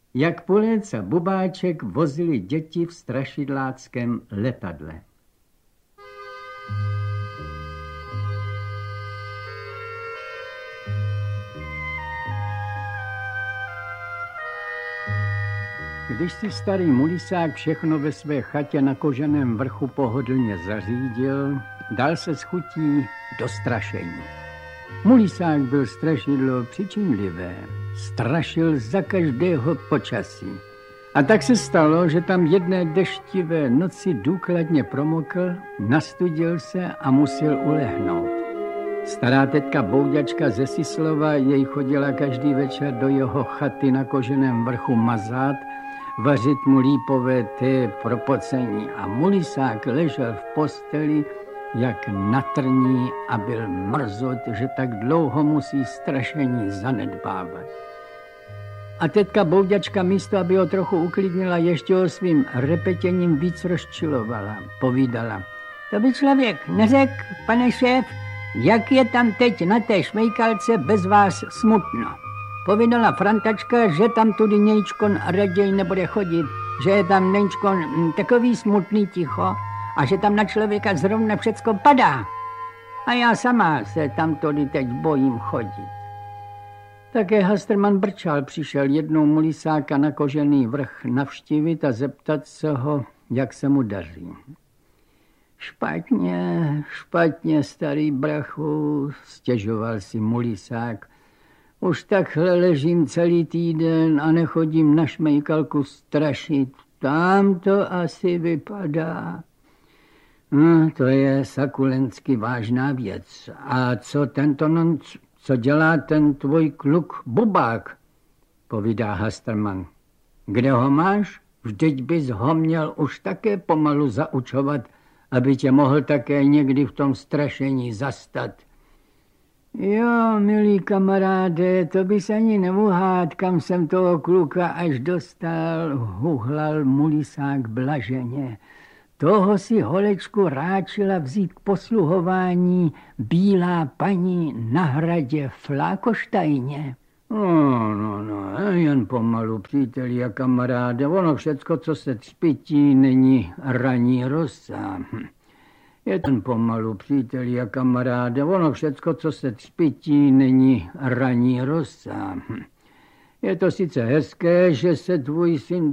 jak Pulec a Bubáček vozili děti v strašidláckém letadle. Když si starý Mulisák všechno ve své chatě na Koženém vrchu pohodlně zařídil, dal se s chutí do strašení. Mulisák byl strašidlo přičinlivé, strašil za každého počasí. A tak se stalo, že tam jedné deštivé noci důkladně promokl, nastudil se a musel ulehnout. Stará tetka Bouďačka ze Sislova jej chodila každý večer do jeho chaty na Koženém vrchu mazát, vařit mu lípové té pro pocení a Mulisák ležel v posteli jak na trní a byl mrzut, že tak dlouho musí strašení zanedbávat. A tetka Bouďačka místo, aby ho trochu uklidnila, ještě ho svým repetěním víc rozčilovala. Povídala: to by člověk neřekl, pane šéf, jak je tam teď na té šmejkalce bez vás smutno. Povídala Frantačka, že tam tudy Nějčkon raději nebude chodit, že je tam Nějčkon takový smutný ticho a že tam na člověka zrovna všecko padá. A já sama se tam tudy teď bojím chodit. Také Hasterman Brčál přišel jednou Mulisáka na Kožený vrch navštívit a zeptat se ho, jak se mu daří. Špatně, starý brachu, stěžoval si Mulisák. Už takhle ležím celý týden a nechodím na šmejkalku strašit. Tam to asi vypadá. No, to je sakulensky vážná věc. A co dělá ten tvůj kluk Bubák? Povídá Hasterman. Kde ho máš? Vždyť bys ho měl už také pomalu zaučovat, aby tě mohl také někdy v tom strašení zastat. Jo, milý kamaráde, to bys ani nemohád, kam jsem toho kluka až dostal, huhlal Mulisák blaženě. Toho si holečku ráčila vzít k posluhování bílá paní na hradě Flákoštajně. No, jen pomalu, příteli a kamaráde, ono všecko, co se třpití, není raní rosa. Je ten pomalu, příteli a kamaráde, ono všecko, co se třpití, není raní rosa. Je to sice hezké, že se tvůj syn